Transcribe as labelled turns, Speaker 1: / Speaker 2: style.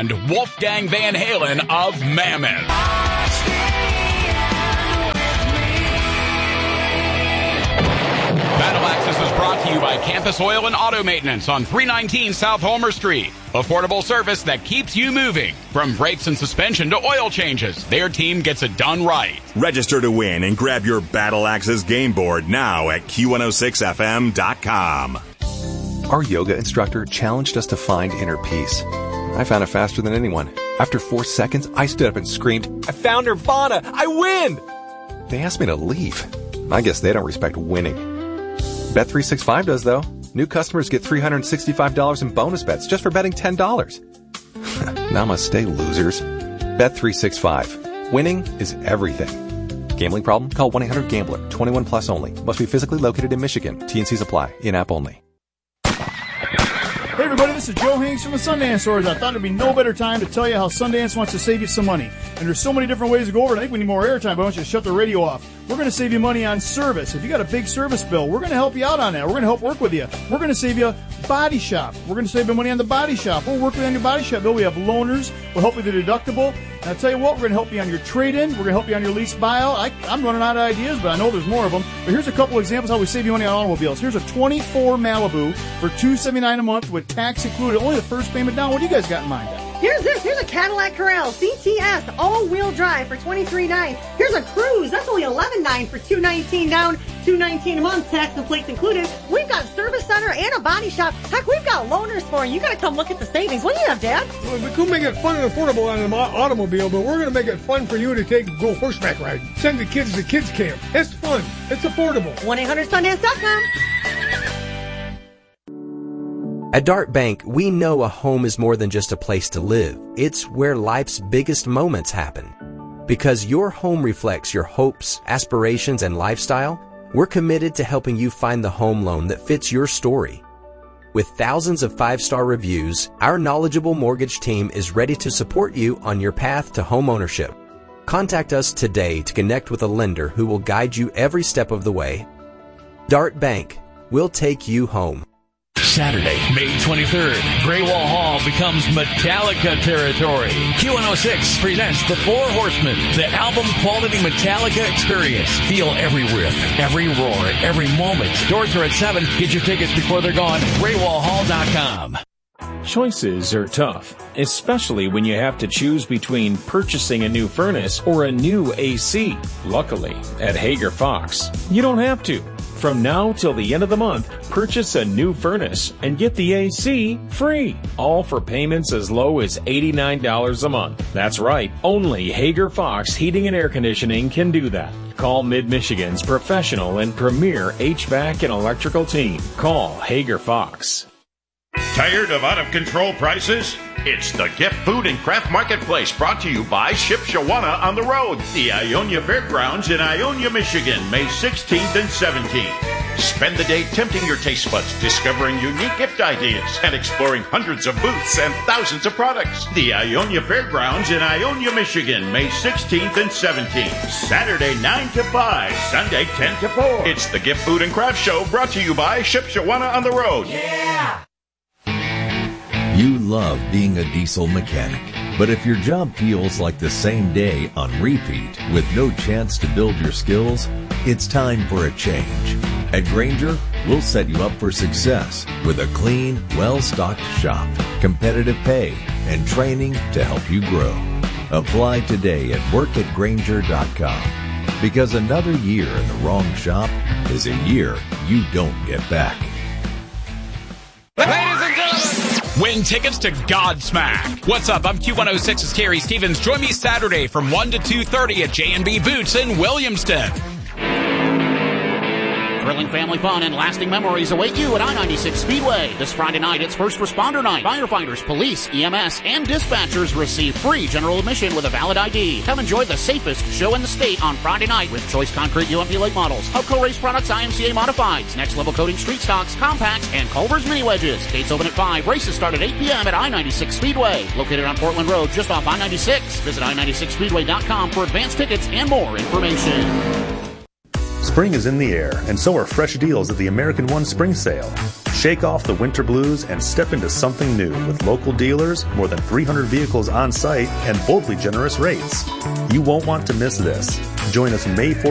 Speaker 1: and Wolfgang Van Halen of Mammoth. Battle Axis is brought to you by Campus Oil and Auto Maintenance on 319 South Homer Street. Affordable service that keeps you moving. From brakes and suspension to oil changes, their team gets it done right.
Speaker 2: Register to win and grab your Battle Axis game board now at Q106FM.com.
Speaker 3: Our yoga instructor challenged us to find inner peace. I found it faster than anyone. After 4 seconds, I stood up and screamed, "I found Nirvana! I win!" They asked me to leave. I guess they don't respect winning. Bet365 does, though. New customers get $365 in bonus bets just for betting $10. Namaste, losers. Bet365. Winning is everything. Gambling problem? Call 1-800-GAMBLER. 21 plus only. Must be physically located in Michigan. T&Cs apply. In-app only.
Speaker 4: Hey everybody, this is Joe Hanks from the Sundance Stores. I thought there'd be no better time to tell you how Sundance wants to save you some money. And there's so many different ways to go over it. I think we need more airtime, but I want you to shut the radio off. We're going to save you money on service. If you got a big service bill, we're going to help you out on that. We're going to help work with you. We're going to save you body shop. We're going to save you money on the body shop. We'll work with you on your body shop bill. We have loaners. We'll help with the deductible. And I'll tell you what, we're going to help you on your trade-in. We're going to help you on your lease buyout. I'm running out of ideas, but I know there's more of them. But here's a couple examples how we save you money on automobiles. Here's a 24 Malibu for $279 a month with tax included. Only the first payment down. What do you guys got in mind?
Speaker 5: Here's this. Here's a Cadillac Corral CTS all-wheel drive for $23,900. Here's a Cruze. That's only $11,900 for $219 down, $219 a month, tax and plates included. We've got service center and a body shop. Heck, we've got loaners for you. You got to come look at the savings. What do you have, Dad?
Speaker 6: Well, we could make it fun and affordable on an automobile, but we're going to make it fun for you to go horseback riding. Send the kids to kids camp. It's fun. It's affordable.
Speaker 5: 1-800-Sundance.com.
Speaker 7: At Dart Bank, we know a home is more than just a place to live. It's where life's biggest moments happen. Because your home reflects your hopes, aspirations, and lifestyle, we're committed to helping you find the home loan that fits your story. With thousands of 5-star reviews, our knowledgeable mortgage team is ready to support you on your path to home ownership. Contact us today to connect with a lender who will guide you every step of the way. Dart Bank, we'll take you home.
Speaker 8: Saturday, May 23rd, Graywall Hall becomes Metallica territory. Q106 presents The Four Horsemen, the album-quality Metallica experience. Feel every riff, every roar, every moment. Doors are at 7. Get your tickets before they're gone. GraywallHall.com.
Speaker 9: Choices are tough, especially when you have to choose between purchasing a new furnace or a new AC. Luckily, at Hager Fox, you don't have to. From now till the end of the month, purchase a new furnace and get the AC free. All for payments as low as $89 a month. That's right, only Hager Fox Heating and Air Conditioning can do that. Call Mid-Michigan's professional and premier HVAC and electrical team. Call Hager Fox.
Speaker 10: Tired of out-of-control prices? It's the Gift Food and Craft Marketplace, brought to you by Shipshewana on the Road, the Ionia Fairgrounds in Ionia, Michigan, May 16th and 17th. Spend the day tempting your taste buds, discovering unique gift ideas, and exploring hundreds of booths and thousands of products. The Ionia Fairgrounds in Ionia, Michigan, May 16th and 17th. Saturday 9 to 5, Sunday 10 to 4. It's the Gift Food and Craft Show, brought to you by Shipshewana on the Road.
Speaker 11: Yeah! You love being a diesel mechanic, but if your job feels like the same day on repeat with no chance to build your skills, it's time for a change. At Grainger, we'll set you up for success with a clean, well-stocked shop, competitive pay, and training to help you grow. Apply today at workatgrainger.com, because another year in the wrong shop is a year you don't get back.
Speaker 1: Ladies and gentlemen, win tickets to Godsmack. What's up? I'm Q106's Carrie Stevens. Join me Saturday from 1 to 2:30 at J&B Boots in Williamston.
Speaker 12: Thrilling family fun and lasting memories await you at I-96 Speedway. This Friday night, it's First Responder Night. Firefighters, police, EMS, and dispatchers receive free general admission with a valid ID. Come enjoy the safest show in the state on Friday night with Choice Concrete UMP late models, Hubco Race Products IMCA Modifieds, Next Level Coating Street Stocks, Compacts, and Culver's Mini Wedges. Gates open at 5. Races start at 8 p.m. at I-96 Speedway. Located on Portland Road, just off I-96. Visit I-96Speedway.com for advanced tickets and more information.
Speaker 13: Spring is in the air, and so are fresh deals at the American One Spring Sale. Shake off the winter blues and step into something new with local dealers, more than 300 vehicles on site, and boldly generous rates. You won't want to miss this. Join us May 14th